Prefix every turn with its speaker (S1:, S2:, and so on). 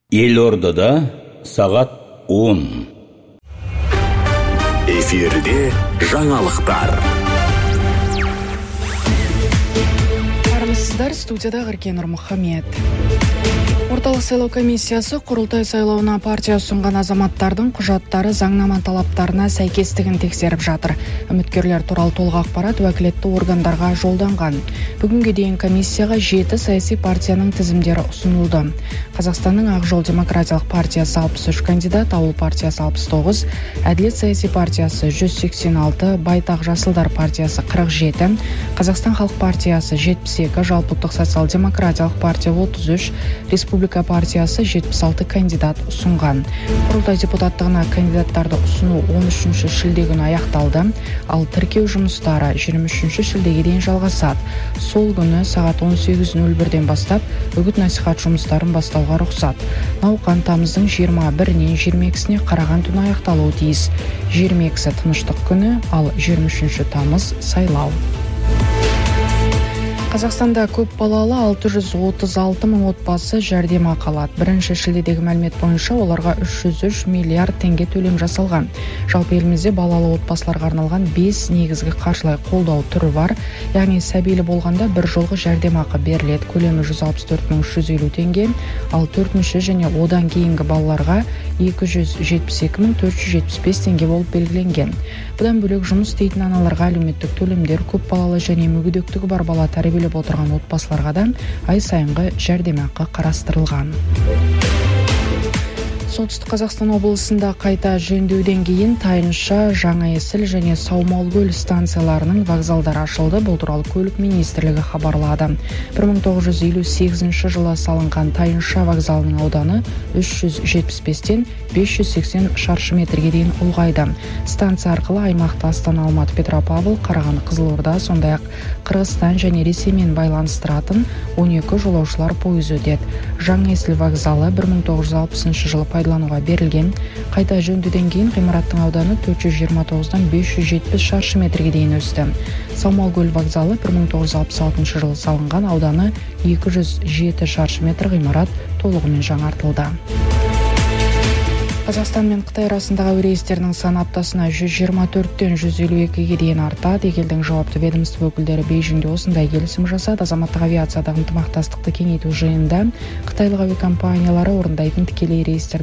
S1: Елордада сағат 10.
S2: Эфирде жаңалықтар.
S3: Армысыздар, студияда Ғыркен Нұрмұхамед. Орталық сайлау комиссиясы құрылтай сайлауына партия ұсынған азаматтардың құжаттары заңнама талаптарына сәйкестігін тексеріп жатыр. Үміткерлер туралы толық ақпарат уәкілетті органдарға жолданған. Бүгінге дейін комиссияға 7 саяси партияның тізімдері ұсынылды. Қазақстанның Ақ жол демократиялық партиясы 63 кандидат, Ауыл партиясы 69, Әділет саяси партиясы 186, Байтақ Жасылдар партиясы 47, Қазақстан халық партиясы 72, Жалпыұлттық социал-демократиялық партия 33, Республика партиясы 76 кандидат ұсынған. Құрылтай депутаттығына кандидаттарды ұсыну 13 шілде күні аяқталды, ал тіркеу жұмыстары 23 шілдеге дейін жалғасады. Сол күні сағат 18:01-ден бастап үгіт-насихат жұмыстарын бастауға рұқсат. Науқан тамыздың 21-нен 22-сіне қараған түні аяқталуы тиіс. 22-сі тыныштық күні, ал 23 тамыз сайлау. Қазақстанда көп балалы 636 мың отбасы жәрдемақы алады. 1 шілдедегі мәлімет бойынша оларға 303 миллиард теңге төлем жасалған. Жалпы елімізде балалы отбасыларға арналған 5 негізгі қаржылай қолдау түрі бар. Яғни сәбилі болғанда бір жолғы жәрдемақы беріледі. Көлемі 164.350 теңге, ал 4-ші және одан кейінгі балаларға 272.475 теңге болып белгіленген. Бұдан бөлек жұмыс істейтін аналарға әлеуметтік төлемдер, көп балалы және мүгедектігі бар бала тәрбиелеп отырған отбасыларға да ай сайынғы жәрдемақы қарастырылған. Солтүстік Қазақстан облысында қайта жөндеуден кейін Тайынша, Жаңаесіл және Саумалкөл станцияларының вокзалдары ашылды. Бұл туралы көлік министрлігі хабарлады. 1958 жылы салынған Тайынша вокзалының ауданы 375-тен 580 шаршы метрге дейін ұлғайды. Станция арқылы аймақты Астана, Алматы, Петропавл, Қарағанды, Қызылорда, сондай-ақ Қырғызстан және Ресеймен байланыстыратын 12 жолаушылар пойызы өтеді. Жаңаесіл вокзалы 1960 жылы пайдалануға берілген. Қайта жөндеуден кейін ғимараттың ауданы 429-дан 570 шаршы метрге дейін өсті. Саумалкөл вокзалы 1966 жылы салынған, ауданы 207 шаршы метр, ғимарат толығымен жаңартылды. Қазақстан мен Қытай арасындағы әуе рейстерінің саны аптасына 124-тен 152-ге дейін артады. Елдің жауапты ведомство өкілдері Бейжіңде осындай келісім жасады. Азаматтық авиациядағы ынтымақтастықты кеңейту жиынында қытайлық әуе компаниялары орындайтын тікелей рейстер